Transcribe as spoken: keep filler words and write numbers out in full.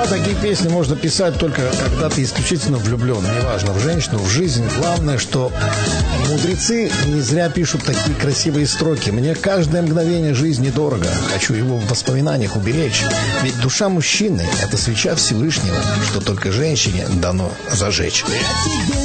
Да, такие песни можно писать только когда ты исключительно влюблен. Неважно, в женщину, в жизнь. Главное, что мудрецы не зря пишут такие красивые строки. Мне каждое мгновение жизни дорого. Хочу его в воспоминаниях уберечь. Ведь душа мужчины — это свеча Всевышнего, что только женщине дано зажечь.